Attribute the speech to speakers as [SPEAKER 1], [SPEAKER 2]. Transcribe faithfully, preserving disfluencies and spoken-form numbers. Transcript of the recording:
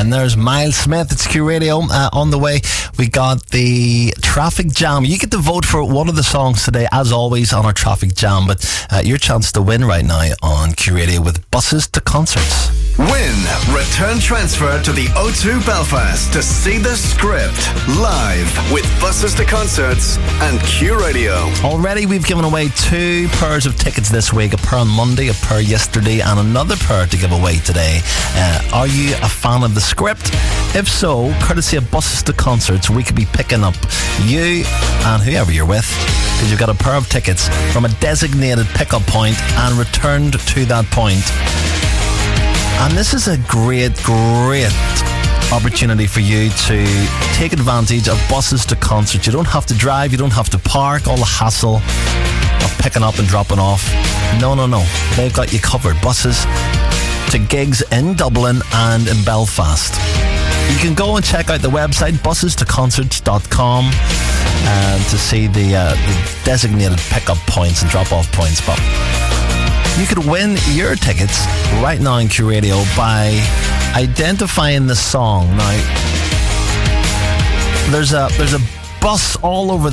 [SPEAKER 1] And there's Miles Smith. It's Q Radio. Uh, on the way, we got the Traffic Jam. You get to vote for one of the songs today, as always, on our Traffic Jam. But uh, your chance to win right now on Q Radio with buses to concerts.
[SPEAKER 2] Win return transfer to the O two Belfast to see the Script live with buses to concerts and Q Radio.
[SPEAKER 1] Already we've given away two pairs of tickets this week, a pair on Monday, a pair yesterday, and another pair to give away today. Uh, are you a fan of the Script? If so, courtesy of buses to concerts, we could be picking up you and whoever you're with, because you've got a pair of tickets from a designated pickup point and returned to that point. And this is a great, great opportunity for you to take advantage of buses to concerts. You don't have to drive, you don't have to park, all the hassle of picking up and dropping off. No, no, no. They've got you covered. Buses to gigs in Dublin and in Belfast. You can go and check out the website, buses to concerts dot com, uh, to see the, uh, the designated pickup points and drop-off points. But you could win your tickets right now in Q Radio by identifying the song. Now, there's a there's a bus all over the